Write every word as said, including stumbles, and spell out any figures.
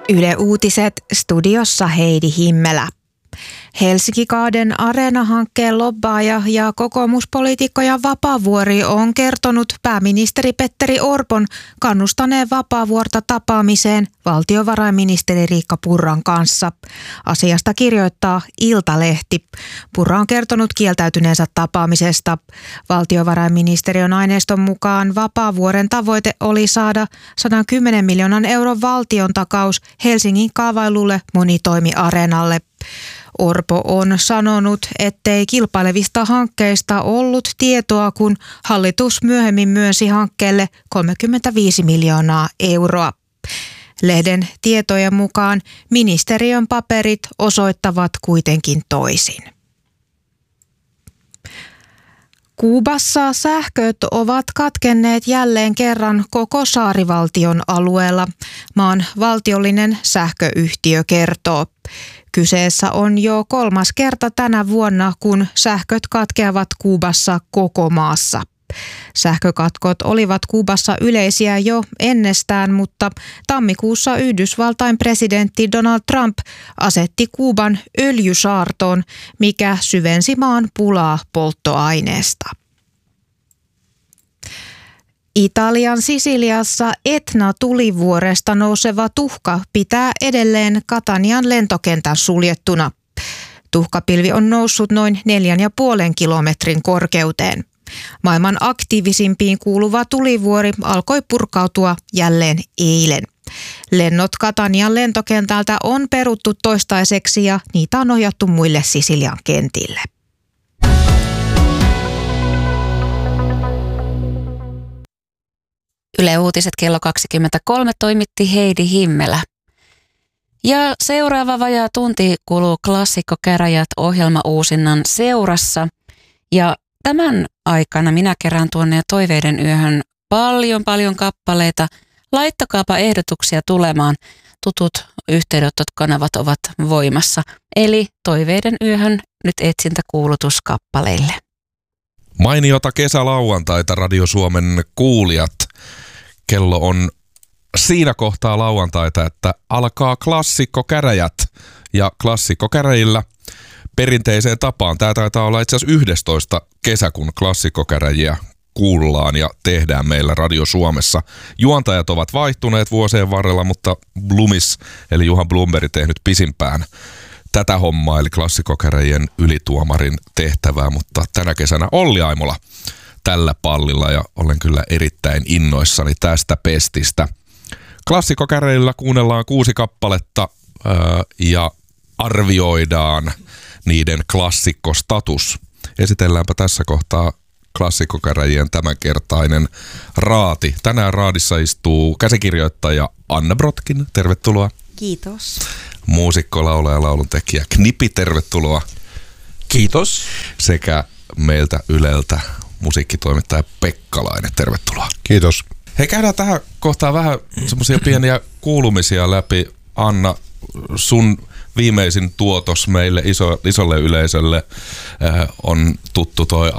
Yle Uutiset, studiossa Heidi Himmelä. Helsinki Garden Arena-hankkeen lobbaaja ja kokoomuspoliitikko Jan Vapaavuori on kertonut pääministeri Petteri Orpon kannustaneen Vapaavuorta tapaamiseen valtiovarainministeri Riikka Purran kanssa. Asiasta kirjoittaa Iltalehti. Purra on kertonut kieltäytyneensä tapaamisesta. Valtiovarainministeriön aineiston mukaan Vapaavuoren tavoite oli saada sata kymmenen miljoonan euron valtiontakaus Helsingin kaavailulle monitoimiareenalle. Orpo on sanonut, ettei kilpailevista hankkeista ollut tietoa, kun hallitus myöhemmin myönsi hankkeelle kolmekymmentäviisi miljoonaa euroa. Lehden tietojen mukaan ministeriön paperit osoittavat kuitenkin toisin. Kuubassa sähköt ovat katkenneet jälleen kerran koko saarivaltion alueella, maan valtiollinen sähköyhtiö kertoo. Kyseessä on jo kolmas kerta tänä vuonna, kun sähköt katkeavat Kuubassa koko maassa. Sähkökatkot olivat Kuubassa yleisiä jo ennestään, mutta tammikuussa Yhdysvaltain presidentti Donald Trump asetti Kuuban öljysaartoon, mikä syvensi maan pulaa polttoaineesta. Italian Sisiliassa Etna-tulivuoresta nouseva tuhka pitää edelleen Catanian lentokentän suljettuna. Tuhkapilvi on noussut noin neljän ja puolen kilometrin korkeuteen. Maailman aktiivisimpiin kuuluva tulivuori alkoi purkautua jälleen eilen. Lennot Catanian lentokentältä on peruttu toistaiseksi ja niitä on ohjattu muille Sisilian kentille. Yle Uutiset kello kaksikymmentäkolme toimitti Heidi Himmelä. Ja seuraava vajaa tunti kuluu Klassikko-käräjät ohjelmauusinnan seurassa. Ja tämän aikana minä kerään tuonne Toiveiden yöhön paljon paljon kappaleita. Laittakaapa ehdotuksia tulemaan. Tutut yhteydenottokanavat ovat voimassa. Eli Toiveiden yöhön nyt etsintäkuulutus kappaleille. Mainiota kesälauantaita Radio Suomen kuulijat. Kello on siinä kohtaa lauantaita, että alkaa Klassikko-käräjät. Ja Klassikko-käräjillä perinteiseen tapaan. Tämä taitaa olla itse asiassa yhdestoista kesäkuun Klassikko-käräjiä kuullaan ja tehdään meillä Radio Suomessa. Juontajat ovat vaihtuneet vuosien varrella, mutta Blumis eli Juha Blomberg tehnyt pisimpään tätä hommaa, eli Klassikko-käräjien ylituomarin tehtävää, mutta tänä kesänä Olli Aimola tällä pallilla ja olen kyllä erittäin innoissani tästä pestistä. Klassikko-käräjillä kuunnellaan kuusi kappaletta ää, ja arvioidaan niiden klassikkostatus. Esitelläänpä tässä kohtaa Klassikko-käräjien tämänkertainen raati. Tänään raadissa istuu käsikirjoittaja Anna Brotkin. Tervetuloa. Kiitos. Muusikko, laulaja ja lauluntekijä Knipi, tervetuloa. Kiitos. Sekä meiltä Yleltä musiikkitoimittaja Pekkalainen, tervetuloa. Kiitos. Hei, käydään tähän kohtaan vähän semmoisia pieniä kuulumisia läpi. Anna, sun viimeisin tuotos meille iso, isolle yleisölle äh, on tuttu toi